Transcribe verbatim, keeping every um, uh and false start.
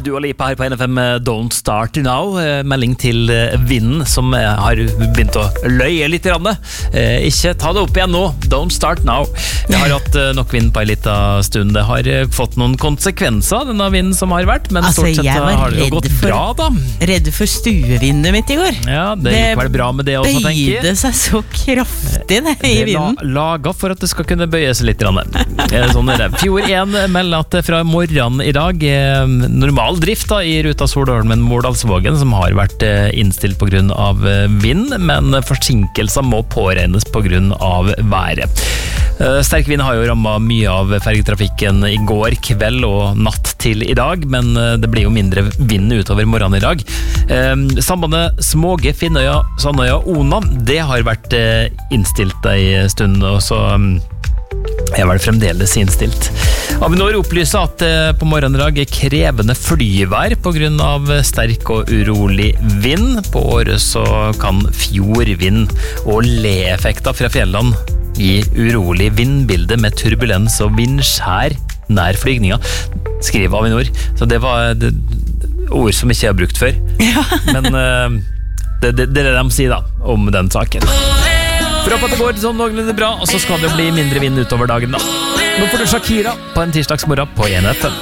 Dua Lipa her på N F M, Don't Start Now. Melding til vinden som har begynt å løye litt grann. Ikke ta det opp igjen nå, don't start now. Vi har hatt nok vind på en liten stund. Det har fått noen konsekvenser, denne vinden som har vært, men altså, stort sett har det gått for, bra da. Redd for stuevindet mitt i går. Ja, det gikk vel bra med det også, tenker jeg. Det bøyde seg så kraftig det, i vinden. Det er laget for at det skal kunne bøye seg litt grann. Sånn er det. Fjord én melder at fra morgenen i dag normal drift da, i ruta Solholmen-Mårdalsvågen, som har vært innstilt på grunn av vind, men forsinkelser må påregnes på grunn av været. Sterk vind har jo rammet mye av fergetrafikken i går kveld og natt til i dag, men det blir jo mindre vind utover morgenen i dag. Sambandet Småge, Finnøya, Sandøya, Ona, det har vært innstilt en stund, og så er vel fremdeles innstilt. Avinor opplyser at det på morgenen i dag er krevende flyvær på grunn av sterk og urolig vind. På året så kan fjordvind og le-effekter fra fjellene gi urolig vindbilde med turbulens og vindskjær nær flygninga, skriver Avinor. Så det var det, ord som ikke er brukt før. Ja. Men uh, det, det, det er det de sier da, om den saken. For å håpe at det går sånn noenlunde bra, og så skal det bli mindre vind utover dagen da. Nå får du Shakira på en tirsdagsmorgen på N F M.